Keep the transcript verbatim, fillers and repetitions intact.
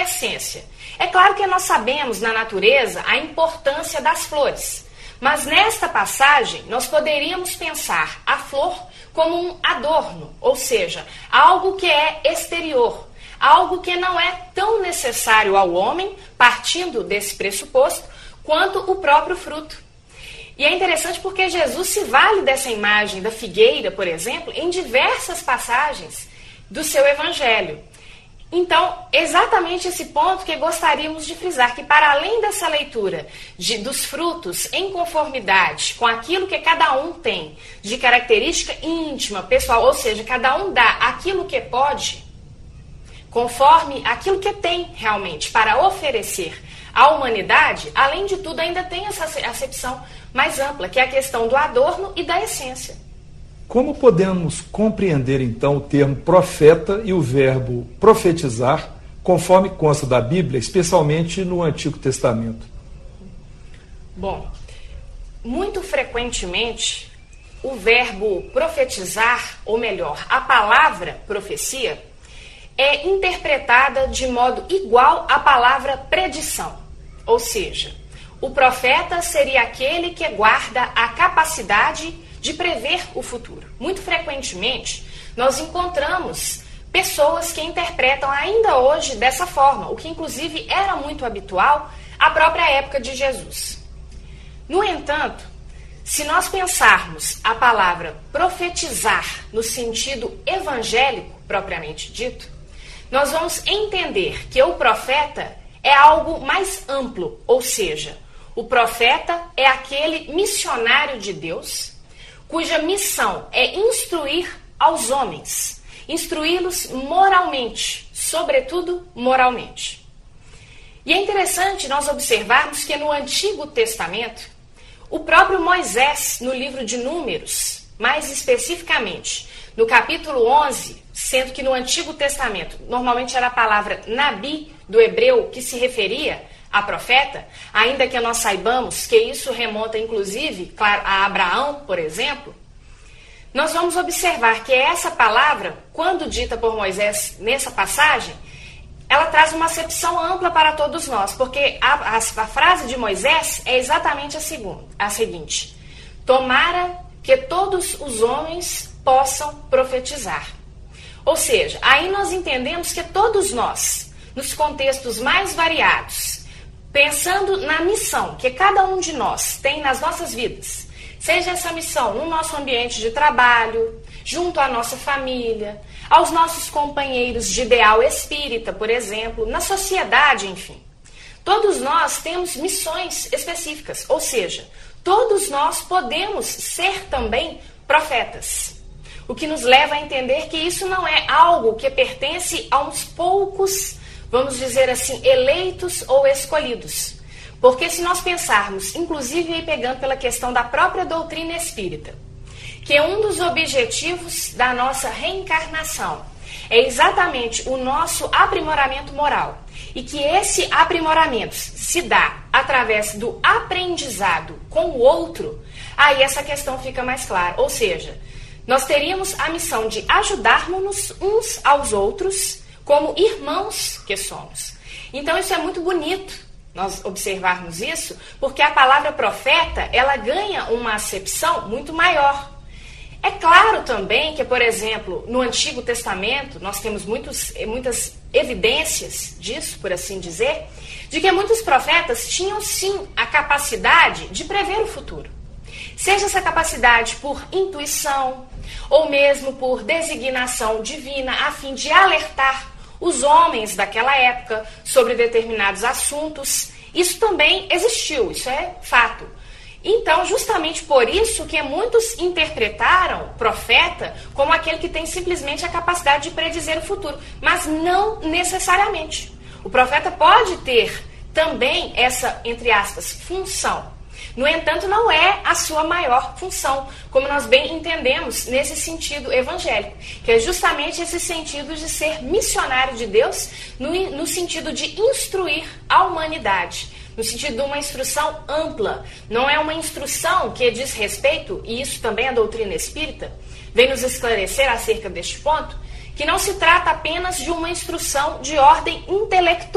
essência. É claro que nós sabemos na natureza a importância das flores, mas nesta passagem nós poderíamos pensar a flor como um adorno, ou seja, algo que é exterior, algo que não é tão necessário ao homem, partindo desse pressuposto, quanto o próprio fruto. E é interessante porque Jesus se vale dessa imagem da figueira, por exemplo, em diversas passagens do seu evangelho. Então, exatamente esse ponto que gostaríamos de frisar, que para além dessa leitura de, dos frutos em conformidade com aquilo que cada um tem de característica íntima, pessoal, ou seja, cada um dá aquilo que pode, conforme aquilo que tem realmente para oferecer à humanidade, além de tudo ainda tem essa acepção mais ampla, que é a questão do adorno e da essência. Como podemos compreender, então, o termo profeta e o verbo profetizar, conforme consta da Bíblia, especialmente no Antigo Testamento? Bom, muito frequentemente, o verbo profetizar, ou melhor, a palavra profecia, é interpretada de modo igual à palavra predição. Ou seja, o profeta seria aquele que guarda a capacidade de prever o futuro. Muito frequentemente, nós encontramos pessoas que interpretam ainda hoje dessa forma, o que inclusive era muito habitual à própria época de Jesus. No entanto, se nós pensarmos a palavra profetizar no sentido evangélico, propriamente dito, nós vamos entender que o profeta é algo mais amplo, ou seja, o profeta é aquele missionário de Deus, cuja missão é instruir aos homens, instruí-los moralmente, sobretudo moralmente. E é interessante nós observarmos que no Antigo Testamento, o próprio Moisés, no livro de Números, mais especificamente, no capítulo onze, sendo que no Antigo Testamento, normalmente era a palavra nabi, do hebreu, que se referia a profeta, ainda que nós saibamos que isso remonta, inclusive, claro, a Abraão, por exemplo, nós vamos observar que essa palavra, quando dita por Moisés nessa passagem, ela traz uma acepção ampla para todos nós, porque a, a, a frase de Moisés é exatamente a, segunda, a seguinte: tomara que todos os homens possam profetizar. Ou seja, aí nós entendemos que todos nós, nos contextos mais variados, pensando na missão que cada um de nós tem nas nossas vidas, seja essa missão no nosso ambiente de trabalho, junto à nossa família, aos nossos companheiros de ideal espírita, por exemplo, na sociedade, enfim. Todos nós temos missões específicas, ou seja, todos nós podemos ser também profetas. O que nos leva a entender que isso não é algo que pertence a uns poucos, vamos dizer assim, eleitos ou escolhidos. Porque se nós pensarmos, inclusive aí pegando pela questão da própria doutrina espírita, que um dos objetivos da nossa reencarnação é exatamente o nosso aprimoramento moral, e que esse aprimoramento se dá através do aprendizado com o outro, aí essa questão fica mais clara. Ou seja, nós teríamos a missão de ajudarmos-nos uns aos outros como irmãos que somos. Então isso é muito bonito, nós observarmos isso, porque a palavra profeta, ela ganha uma acepção muito maior. É claro também que, por exemplo, no Antigo Testamento, nós temos muitos, muitas evidências disso, por assim dizer, de que muitos profetas tinham sim a capacidade de prever o futuro. Seja essa capacidade por intuição, ou mesmo por designação divina, a fim de alertar os homens daquela época sobre determinados assuntos. Isso também existiu, isso é fato. Então, justamente por isso que muitos interpretaram profeta como aquele que tem simplesmente a capacidade de predizer o futuro, mas não necessariamente. O profeta pode ter também essa, entre aspas, função. No entanto, não é a sua maior função, como nós bem entendemos nesse sentido evangélico, que é justamente esse sentido de ser missionário de Deus, no, no sentido de instruir a humanidade, no sentido de uma instrução ampla. Não é uma instrução que diz respeito, e isso também a doutrina espírita vem nos esclarecer acerca deste ponto, que não se trata apenas de uma instrução de ordem intelectual,